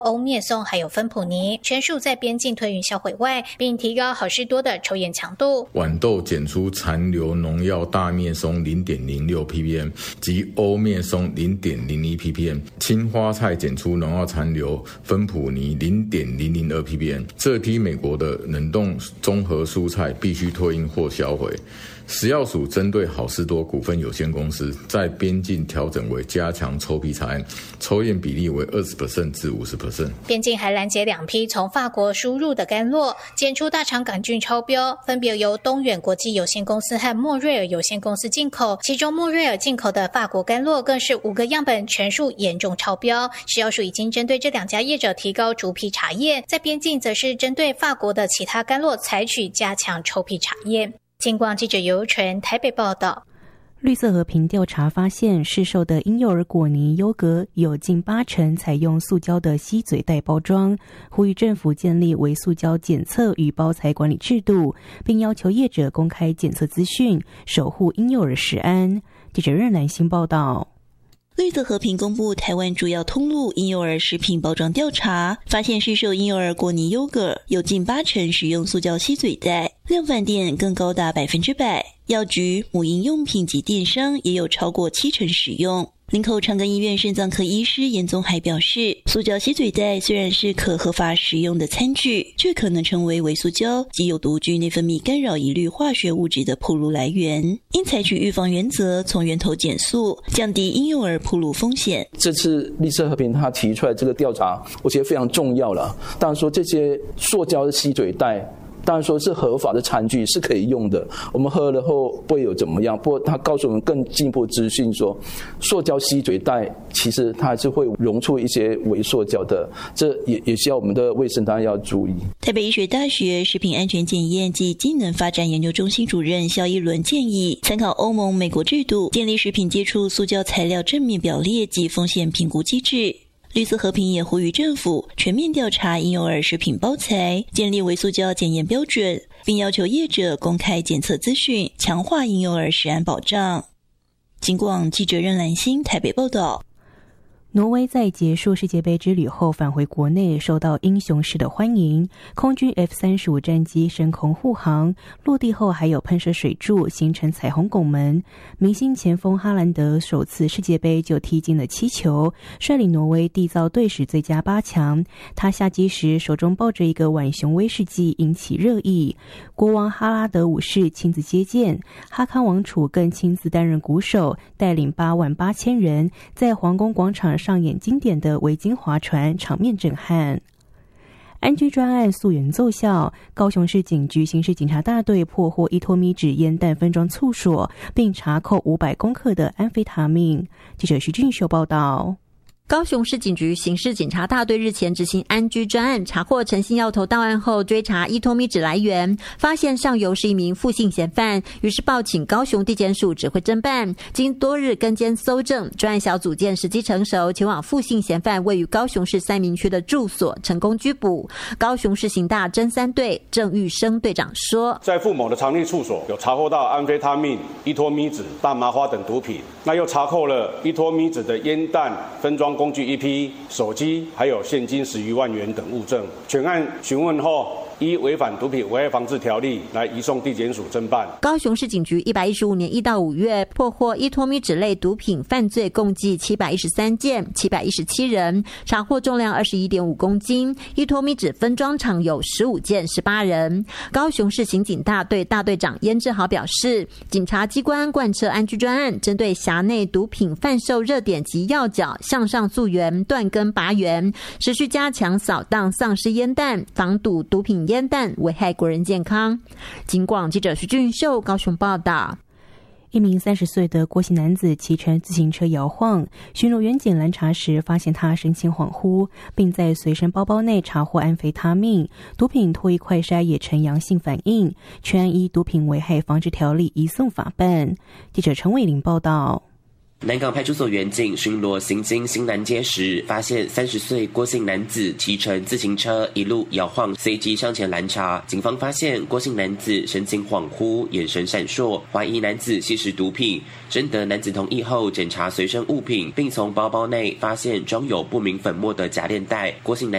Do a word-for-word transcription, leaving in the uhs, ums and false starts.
欧灭松还有芬普尼，全数在边境推运销毁外，并提高好事多的抽验强度。 豌豆检出残留农药大灭松 零点零六 P P M 及欧灭松 零点零一 P P M， 青花菜检出农药残留芬普尼 零点零零二 P P M。 这批美国的冷冻综合蔬菜必须退运或销毁。食药署针对好事多股份有限公司在边境调整为加强抽批查验，抽验比例为 百分之二十 至 百分之五十。 边境还拦截两批从法国输入的甘酪，检出大肠杆菌超标，分别由东远国际有限公司和莫瑞尔有限公司进口，其中莫瑞尔进口的法国甘酪更是五个样本全数严重超标。食药署已经针对这两家业者提高逐批查验，在边境则是针对法国的其他甘酪采取加强抽批查验。金广记者尤纯台北报道。 绿色和平调查发现，市售的婴幼儿果泥优格有近八成采用塑胶的吸嘴袋包装，呼吁政府建立微塑胶检测与包材管理制度，并要求业者公开检测资讯，守护婴幼儿食安。记者任兰欣报道。 绿色和平公布台湾主要通路婴幼儿食品包装调查，发现市售婴幼儿果泥优格有近八成使用塑胶吸嘴袋，量贩店更高达百分之百，药局、母婴用品及电商也有超过七成使用。林口长庚医院肾脏科医师严宗海表示，塑胶吸嘴袋虽然是可合法使用的餐具，却可能成为微塑胶及有独具内分泌干扰一律化学物质的暴露来源，应采取预防原则，从源头减塑，降低婴幼儿暴露风险。 这次绿色和平他提出来这个调查，我觉得非常重要了。当然说这些塑胶的吸嘴袋，当然说是合法的餐具是可以用的，我们喝了后不会有怎么样。不过他告诉我们更进一步资讯说，塑胶吸嘴袋其实它还是会溶出一些微塑胶的，这也也需要我们的卫生当然要注意。 台北医学大学食品安全检验及机能发展研究中心主任肖一伦建议，参考欧盟、美国制度，建立食品接触塑胶材料正面表列及风险评估机制。绿色和平也呼吁政府全面调查婴幼儿食品包材，建立微塑胶检验标准，并要求业者公开检测资讯，强化婴幼儿食安保障。金广记者任兰欣台北报道。 挪威在结束世界杯之旅后返回国内，受到英雄式的欢迎。空军 F 三十五 战机升空护航，落地后还有喷射水柱，形成彩虹拱门。明星前锋哈兰德首次世界杯就踢进了七球，率领挪威缔造队史最佳八强。他下机时手中抱着一个浣熊威士忌，引起热议。国王哈拉德五世亲自接见，哈康王储更亲自担任鼓手，带领八万八千人在皇宫广场上演经典的维京划船，场面震撼。安居专案溯源奏效，高雄市警局刑事警察大队破获一托米纸烟弹分装处所，并查扣五百公克的安非他命。记者徐俊秀报道。 高雄市警局刑事警察大队日前执行安居专案，查获诚信要头到案后，追查依托米纸来源，发现上游是一名负性嫌犯，于是报请高雄地检署指挥侦办。经多日跟监搜证，专案小组见时机成熟，前往负性嫌犯位于高雄市三民区的住所，成功拘捕。高雄市刑大侦三队郑玉生队长说， 在傅某的藏匿处所有查获到安非他命、依托米纸、大麻花等毒品，那又查扣了依托米纸的烟弹分装工具一批、手机，还有现金十余万元等物证。全案询问后，依违反毒品危害防治条例来移送地检署侦办。 高雄市警局一百一十五年一到五月破获依托米纸类毒品犯罪共计七百一十三件，七百一十七人，查获重量二十一点五公斤。依托米纸分装厂有十五件，十八人。高雄市刑警大队大队长燕志豪表示，警察机关贯彻安居专案，针对辖内毒品贩售热点及要角向上溯源，断根拔源，持续加强扫荡丧尸烟弹，防堵毒品烟弹危害国人健康。警广记者徐俊秀高雄报道。 一名三十岁的郭姓男子骑乘自行车摇晃，巡逻员检拦查时发现他神情恍惚，并在随身包包内查获安非他命，毒品唾液快筛也呈阳性反应，全案依毒品危害防治条例移送法办。记者陈伟玲报道。 南港派出所员警巡逻行经新南街时，发现三十岁郭姓男子骑乘自行车一路摇晃，随即上前拦查。警方发现郭姓男子神情恍惚，眼神闪烁，怀疑男子吸食毒品。征得男子同意后，检查随身物品，并从包包内发现装有不明粉末的夹链袋。郭姓男